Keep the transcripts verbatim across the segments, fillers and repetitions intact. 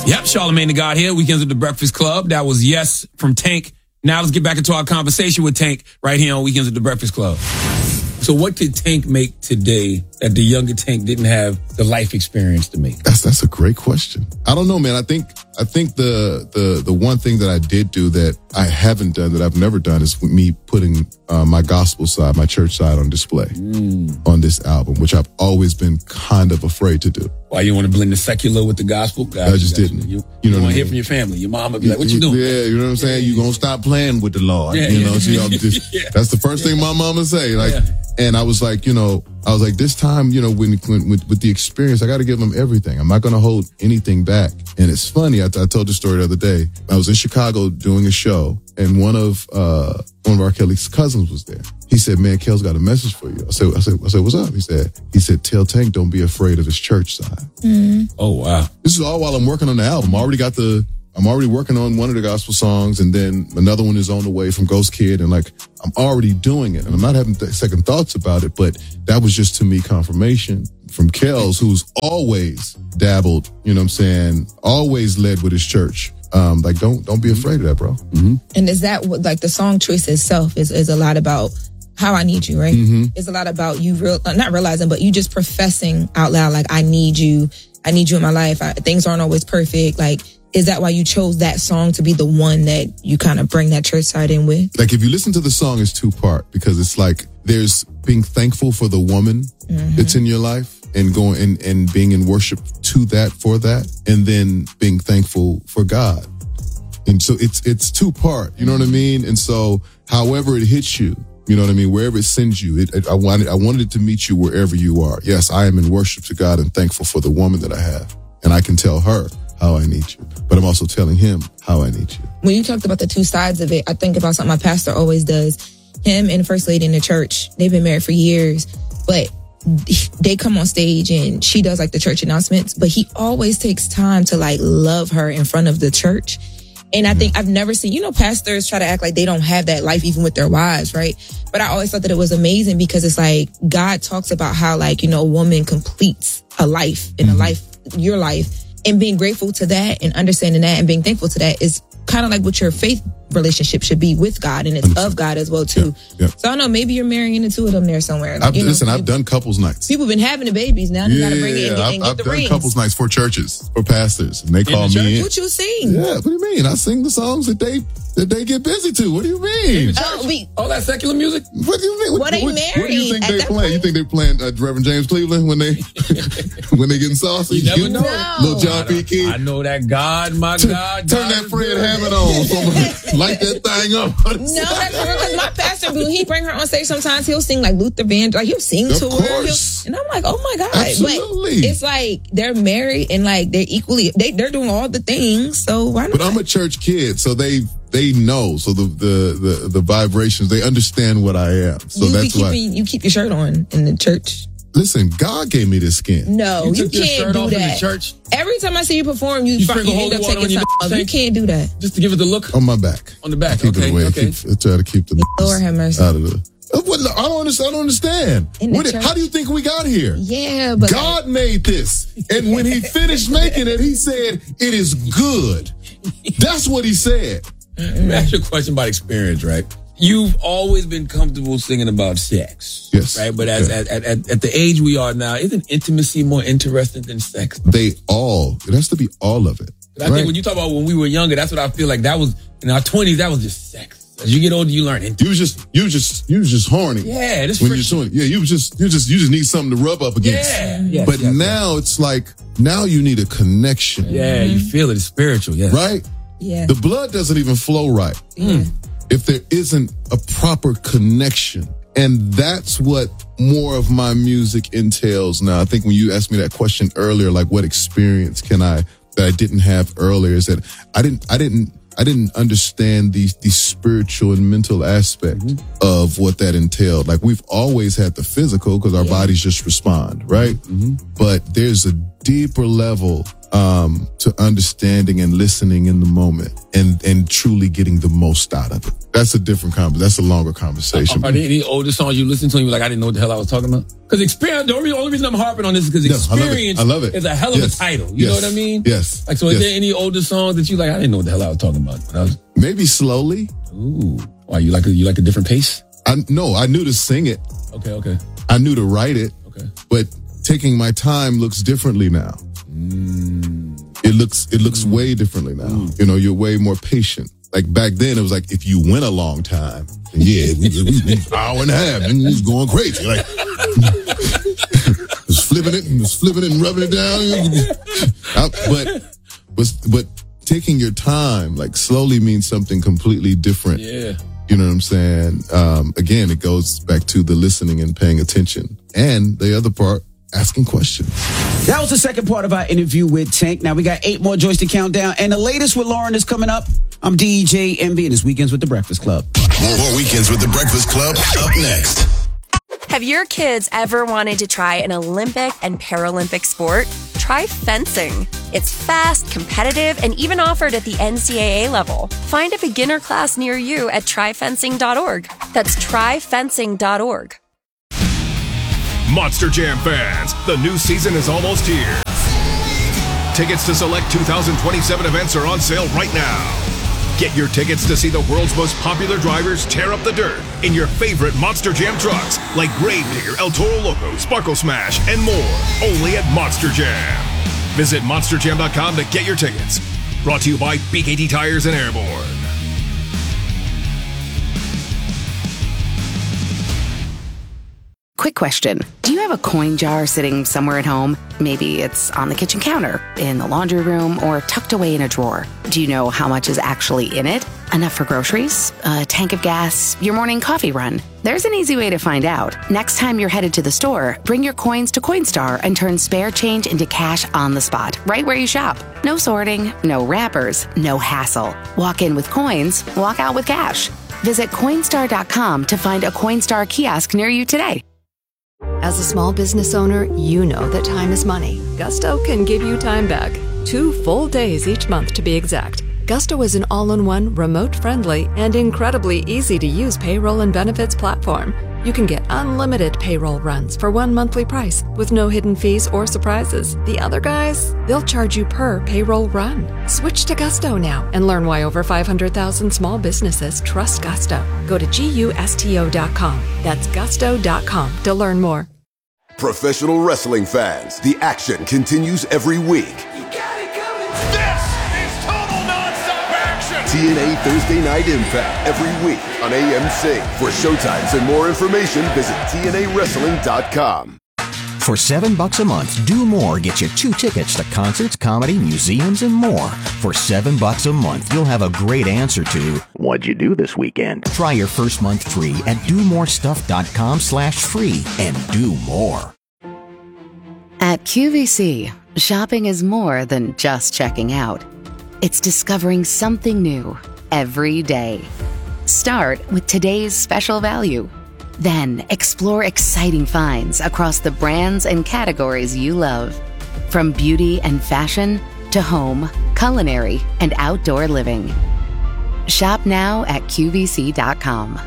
Yep, Charlamagne the God here, Weekends with the Breakfast Club. That was Yes from Tank. Now let's get back into our conversation with Tank right here on Weekends with the Breakfast Club. So what did Tank make today that the younger Tank didn't have the life experience to make? That's that's a great question. I don't know, man. I think I think the the the one thing that I did do that I haven't done, that I've never done, is me putting uh, my gospel side, my church side on display mm. on this album, which I've always been kind of afraid to do. Why, you want to blend the secular with the gospel? God, I just didn't. You, you know, you want to I mean? hear from your family. Your mom would be like, "What you doing?" Yeah, you know what I'm saying. You gonna stop playing with the Lord? Yeah, you know, yeah. so y'all just, yeah. That's the first thing my mama say. Like, yeah. And I was like, you know, I was like, this time, you know, when, when with, with the experience, I got to give them everything. I'm not going to hold anything back. And it's funny. I, I told the story the other day. I was in Chicago doing a show, and one of uh, one of R. Kelly's cousins was there. He said, "Man, Kel's got a message for you." I said, "I said, I said, what's up?" He said, "He said, tell Tank don't be afraid of his church side." Mm. Oh wow! This is all while I'm working on the album. I already got the. I'm already working on one of the gospel songs, and then another one is on the way from Ghost Kid, and like I'm already doing it, and I'm not having th- second thoughts about it. But that was just to me confirmation from Kels, who's always dabbled. You know what I'm saying? Always led with his church. Um, like don't don't be afraid of that, bro. Mm-hmm. And is that what, like the song choice itself is is a lot about how I need you, right? Mm-hmm. It's a lot about you real not realizing, but you just professing out loud like I need you, I need you in my life. I, things aren't always perfect. Like, is that why you chose that song to be the one that you kind of bring that church side in with? Like, if you listen to the song, it's two part, because it's like there's being thankful for the woman mm-hmm. that's in your life, and going and, and being in worship to that, for that, and then being thankful for God. And so it's it's two part, you know what I mean? And so however it hits you, you know what I mean, wherever it sends you, it, it, I wanted I wanted it to meet you wherever you are. Yes, I am in worship to God and thankful for the woman that I have. And I can tell her how I need you, but I'm also telling him how I need you. When you talked about the two sides of it, I think about something my pastor always does. Him and First Lady in the church, they've been married for years, but they come on stage and she does like the church announcements, but he always takes time to like love her in front of the church. And I think I've never seen, you know, pastors try to act like they don't have that life even with their wives, right? But I always thought that it was amazing because it's like God talks about how like, you know, a woman completes a life in a life, your life, and being grateful to that and understanding that and being thankful to that is kind of like what your faith relationship should be with God, and it's one hundred percent of God as well too. Yeah, yeah. So I don't know, maybe you're marrying the two of them there somewhere. I've, you know, listen, people, I've done couples nights. People have been having the babies now. You yeah, gotta bring it and, and I've, get I've the done rings. couples nights for churches, for pastors, and they in call the me in. What you sing? Yeah, what do you mean? I sing the songs that they that they get busy to. What do you mean? Oh, we, All that secular music? What do you mean? What, they what, married what do you think at they that playing? You point? think they playing uh, Reverend James Cleveland when they when they getting saucy? You never know. No. Little John P. Key. I know that God, my Turn, God. turn God that is Fred good. Hammond on. So light that thing up. No, that's because my pastor, when he bring her on stage, sometimes he'll sing like Luther Vandross, like he'll sing Of to her, course. He'll- and I'm like, oh my god! Absolutely. But it's like they're married and like they're equally, they they're doing all the things. So why not? But I'm a church kid, so they they know. So the the the, the vibrations, they understand what I am. So you that's be why. keeping, you keep your shirt on in the church. Listen, God gave me this skin. No, You you, took your can't shirt do off in the that. church? Every time I see you perform, you, You find, sprinkle you end holy up water taking on your something off. You tank? can't do that. Just to give it the look On my back. on the back. Keep Okay, it away. okay. Keep, I try to keep the Lord have mercy. out of the. Uh, what- I don't understand. I don't understand. In the What- church? how do you think we got here? Yeah, but God made this, and when He finished making it, He said, "It is good." That's what He said. Let me ask you a question about experience, right? You've always been comfortable singing about sex. Yes. Right? But as Yeah. at, at, at, at the age we are now, isn't intimacy more interesting than sex? They all. It has to be all of it. I right? think when you talk about when we were younger, that's what I feel like that was, in our twenties, that was just sex. As you get older, you learn intimacy. You was just, you was just, you was just horny. Yeah, this When you're friction. doing, yeah, you was just, you just, you just need something to rub up against. Yeah. Yes, but yes, now it's like, now you need a connection. Yeah, you feel it. It's spiritual. Yeah. Right? yeah, The blood doesn't even flow right Mm. if there isn't a proper connection. And that's what more of my music entails now. I think when you asked me that question earlier, like what experience can I, that I didn't have earlier, is that I didn't, I didn't, I didn't understand the, the spiritual and mental aspect Mm-hmm. of what that entailed. Like we've always had the physical because our Yeah. bodies just respond, right? Mm-hmm. But there's a deeper level um, to understanding and listening in the moment and, and truly getting the most out of it. That's a different conversation. That's a longer conversation. Are, are there any older songs you listen to and you're like, I didn't know what the hell I was talking about? Because experience, the only, only reason I'm harping on this is because No, experience I love it. I love it. is a hell of Yes. a title. You Yes. know what I mean? Yes. Like, so is Yes. there any older songs that you like, I didn't know what the hell I was talking about? When I was, Maybe Slowly. ooh. Why, you like a, you like a different pace? I no, I knew to sing it. Okay, okay. I knew to write it. Okay. But taking my time looks differently now. Mm. It looks it looks mm. way differently now. Mm. You know, you're way more patient. Like back then, it was like if you went a long time, yeah, it was, it was an hour and a half, and it was going crazy. Like, was flipping it, and was flipping it, and rubbing it down. But but but taking your time, like slowly, means something completely different. Yeah. You know what I'm saying? Um, again, it goes back to the listening and paying attention, and the other part, asking questions. That was the second part of our interview with Tank. Now we got eight more joints to count down, and the latest with Lauren is coming up. I'm D J M B, and it's Weekends with the Breakfast Club. More Weekends with the Breakfast Club up next. Have your kids ever wanted to try an Olympic and Paralympic sport? Try fencing. It's fast, competitive, and even offered at the N C double A level. Find a beginner class near you at try fencing dot org. That's try fencing dot org. Monster Jam fans, the new season is almost here. Tickets to select two thousand twenty-seven events are on sale right now. Get your tickets to see the world's most popular drivers tear up the dirt in your favorite Monster Jam trucks like Gravedigger, El Toro Loco, Sparkle Smash, and more. Only at Monster Jam. Visit monster jam dot com to get your tickets. Brought to you by B K T Tires and Airborne. Quick question. Do you have a coin jar sitting somewhere at home? Maybe it's on the kitchen counter, in the laundry room, or tucked away in a drawer. Do you know how much is actually in it? Enough for groceries? A tank of gas? Your morning coffee run? There's an easy way to find out. Next time you're headed to the store, bring your coins to Coinstar and turn spare change into cash on the spot, right where you shop. No sorting, no wrappers, no hassle. Walk in with coins, walk out with cash. Visit Coinstar dot com to find a Coinstar kiosk near you today. As a small business owner, you know that time is money. Gusto can give you time back. Two full days each month to be exact. Gusto is an all-in-one, remote-friendly, and incredibly easy-to-use payroll and benefits platform. You can get unlimited payroll runs for one monthly price with no hidden fees or surprises. The other guys, they'll charge you per payroll run. Switch to Gusto now and learn why over five hundred thousand small businesses trust Gusto. Go to gusto dot com. That's gusto dot com to learn more. Professional wrestling fans, the action continues every week. T N A Thursday Night Impact every week on A M C. For showtimes and more information, visit T N A wrestling dot com. For seven bucks a month, Do More gets you two tickets to concerts, comedy, museums, and more. For seven bucks a month, you'll have a great answer to what'd you do this weekend? Try your first month free at do more stuff dot com slash free and do more. At Q V C, shopping is more than just checking out. It's discovering something new every day. Start with today's special value. Then explore exciting finds across the brands and categories you love. From beauty and fashion to home, culinary, and outdoor living. Shop now at Q V C dot com.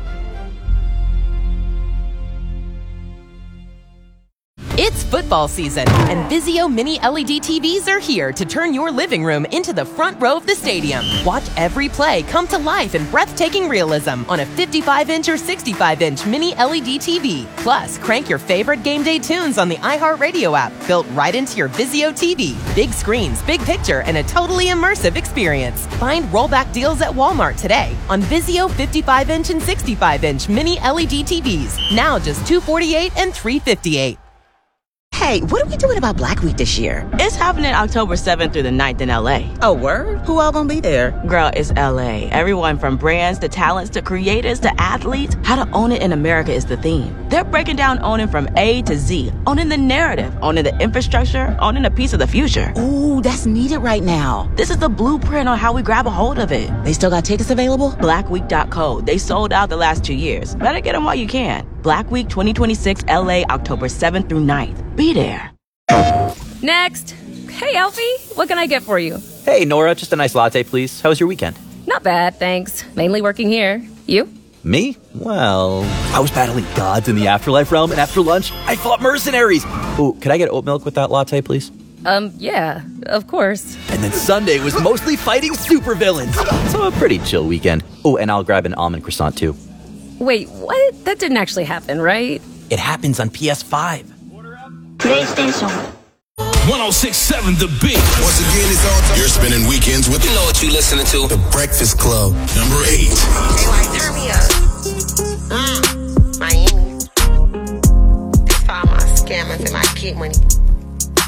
It's football season, and Vizio Mini L E D T Vs are here to turn your living room into the front row of the stadium. Watch every play come to life in breathtaking realism on a fifty-five inch or sixty-five inch Mini L E D T V. Plus, crank your favorite game day tunes on the iHeartRadio app, built right into your Vizio T V. Big screens, big picture, and a totally immersive experience. Find rollback deals at Walmart today on Vizio fifty-five inch and sixty-five inch Mini L E D T Vs. Now just two hundred forty-eight dollars and three hundred fifty-eight dollars. Hey, what are we doing about Black Week this year? It's happening October seventh through the ninth in L A. Oh, word? Who all gonna be there? Girl, it's L A. Everyone from brands to talents to creators to athletes. How to own it in America is the theme. They're breaking down owning from A to Z. Owning the narrative, owning the infrastructure, owning a piece of the future. Ooh, that's needed right now. This is the blueprint on how we grab a hold of it. They still got tickets available? black week dot co. They sold out the last two years. Better get them while you can. Black Week twenty twenty-six L A, October seventh through ninth. Be there. Next. Hey, Alfie. What can I get for you? Hey, Nora, just a nice latte, please. How was your weekend? Not bad, thanks. Mainly working here. You? Me? Well, I was battling gods in the afterlife realm, and after lunch, I fought mercenaries. Ooh, could I get oat milk with that latte, please? Um, yeah, of course. And then Sunday was mostly fighting supervillains. So a pretty chill weekend. Oh, and I'll grab an almond croissant, too. Wait, what? That didn't actually happen, right? It happens on P S five. PlayStation. one oh six point seven The Beat. Once again, it's all time. You're spending weekends with, you know what you listening to, The Breakfast Club, number eight. Hey, like, turn me up. Mm, Miami. That's for all my scammers and my kid money